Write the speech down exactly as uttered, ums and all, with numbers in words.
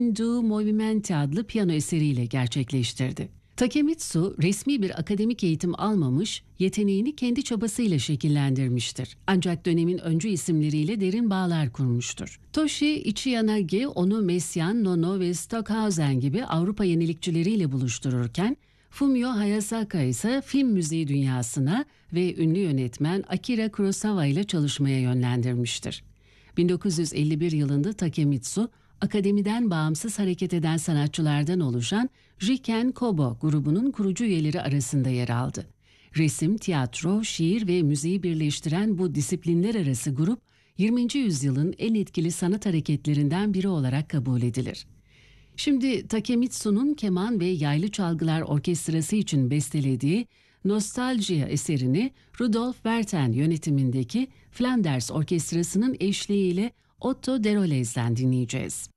Du Movimento adlı piyano eseriyle gerçekleştirdi. Takemitsu resmi bir akademik eğitim almamış, yeteneğini kendi çabasıyla şekillendirmiştir. Ancak dönemin öncü isimleriyle derin bağlar kurmuştur. Toshi Ichiyanagi onu Messiaen, Nono ve Stockhausen gibi Avrupa yenilikçileriyle buluştururken, Fumio Hayasaka ise film müziği dünyasına ve ünlü yönetmen Akira Kurosawa ile çalışmaya yönlendirmiştir. bin dokuz yüz elli bir yılında Takemitsu, akademiden bağımsız hareket eden sanatçılardan oluşan Riken Kobo grubunun kurucu üyeleri arasında yer aldı. Resim, tiyatro, şiir ve müziği birleştiren bu disiplinler arası grup, yirminci yüzyılın en etkili sanat hareketlerinden biri olarak kabul edilir. Şimdi Takemitsu'nun keman ve yaylı çalgılar orkestrası için bestelediği Nostalgia eserini Rudolf Werthen yönetimindeki Flanders Orkestrası'nın eşliğiyle Otto Derolez'den dinleyeceğiz.